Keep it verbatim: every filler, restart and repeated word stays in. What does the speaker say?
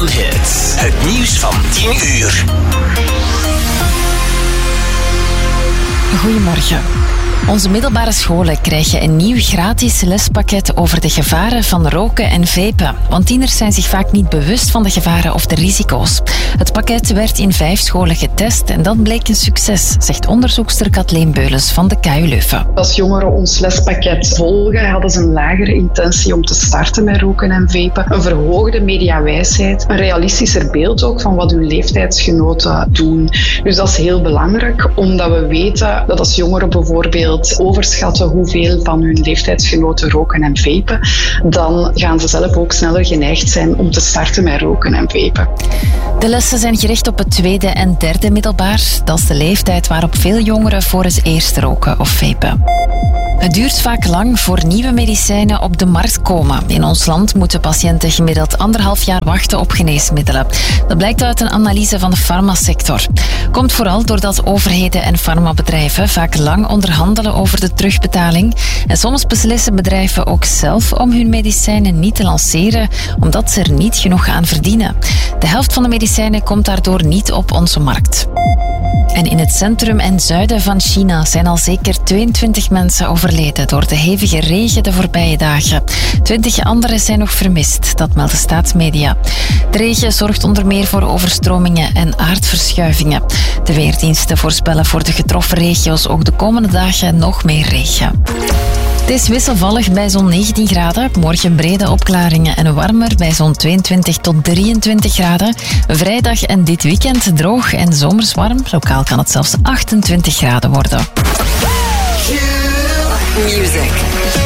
One Hits. Het nieuws van tien uur. Goedemorgen. Onze middelbare scholen krijgen een nieuw gratis lespakket over de gevaren van roken en vapen. Want tieners zijn zich vaak niet bewust van de gevaren of de risico's. Het pakket werd in vijf scholen getest en dat bleek een succes, zegt onderzoekster Kathleen Beulens van de K U Leuven. Als jongeren ons lespakket volgen, hadden ze een lagere intentie om te starten met roken en vapen, een verhoogde mediawijsheid, een realistischer beeld ook van wat hun leeftijdsgenoten doen. Dus dat is heel belangrijk, omdat we weten dat als jongeren bijvoorbeeld overschatten hoeveel van hun leeftijdsgenoten roken en vapen, dan gaan ze zelf ook sneller geneigd zijn om te starten met roken en vapen. De lessen zijn gericht op het tweede en derde middelbaar. Dat is de leeftijd waarop veel jongeren voor het eerst roken of vapen. Het duurt vaak lang voor nieuwe medicijnen op de markt komen. In ons land moeten patiënten gemiddeld anderhalf jaar wachten op geneesmiddelen. Dat blijkt uit een analyse van de farmasector. Komt vooral doordat overheden en farmabedrijven vaak lang onderhandelen over de terugbetaling. En soms beslissen bedrijven ook zelf om hun medicijnen niet te lanceren, omdat ze er niet genoeg aan verdienen. De helft van de medicijnen komt daardoor niet op onze markt. En in het centrum en zuiden van China zijn al zeker tweeëntwintig mensen overleden door de hevige regen de voorbije dagen. Twintig anderen zijn nog vermist, dat melden staatsmedia. De regen zorgt onder meer voor overstromingen en aardverschuivingen. De weerdiensten voorspellen voor de getroffen regio's ook de komende dagen nog meer regen. Het is wisselvallig bij zo'n negentien graden. Morgen brede opklaringen en warmer bij zo'n tweeëntwintig tot drieëntwintig graden. Vrijdag en dit weekend droog en zomers warm. Lokaal kan het zelfs achtentwintig graden worden. Music.